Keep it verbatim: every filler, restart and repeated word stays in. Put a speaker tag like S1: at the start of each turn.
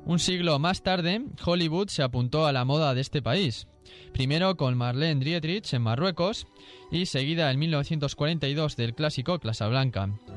S1: Un siglo más tarde, Hollywood se apuntó a la moda de este país. Primero con Marlene Dietrich en Marruecos y seguida en mil novecientos cuarenta y dos del clásico Casablanca.